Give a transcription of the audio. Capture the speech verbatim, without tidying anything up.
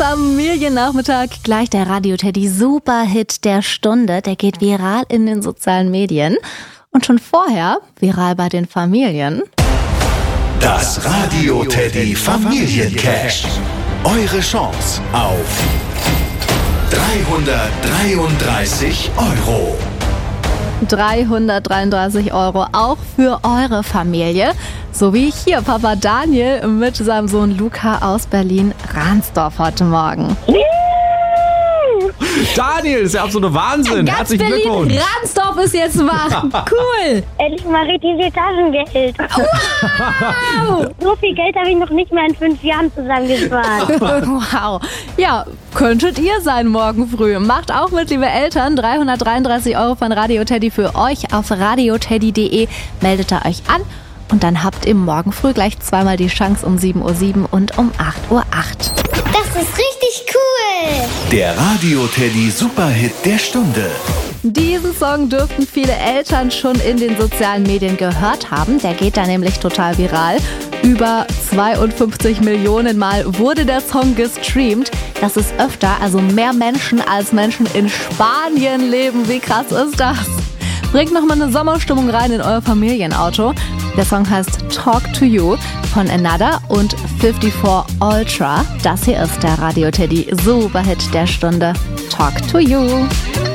Familiennachmittag. Gleich der Radio Teddy Superhit der Stunde. Der geht viral in den sozialen Medien. Und schon vorher viral bei den Familien. Das Radio Teddy Familiencash. Eure Chance auf dreihundertdreiunddreißig Euro. dreihundertdreiunddreißig Euro auch für eure Familie. So wie hier Papa Daniel mit seinem Sohn Luca aus Berlin-Ransdorf heute Morgen. Daniel, das ist ja absoluter Wahnsinn. Ganz Herzlichen Glückwunsch. Berlin-Ransdorf ist jetzt wach. Cool. Endlich mal richtig Taschengeld. Wow. So viel Geld habe ich noch nicht mal in fünf Jahren zusammengespart. Wow. Ja, könntet ihr sein morgen früh. Macht auch mit, liebe Eltern. dreihundertdreiunddreißig Euro von Radio Teddy für euch auf radioteddy punkt de. Meldet ihr euch an. Und dann habt ihr morgen früh gleich zweimal die Chance um sieben Uhr sieben und um acht Uhr acht. Das ist richtig cool. Der Radio Teddy Superhit der Stunde. Diesen Song dürften viele Eltern schon in den sozialen Medien gehört haben. Der geht da nämlich total viral. Über zweiundfünfzig Millionen Mal wurde der Song gestreamt. Das ist öfter, also mehr Menschen als Menschen in Spanien leben. Wie krass ist das? Bringt nochmal eine Sommerstimmung rein in euer Familienauto. Der Song heißt Talk to You von Another und vierundfünfzig Ultra. Das hier ist der Radio Teddy Superhit der Stunde. Talk to You.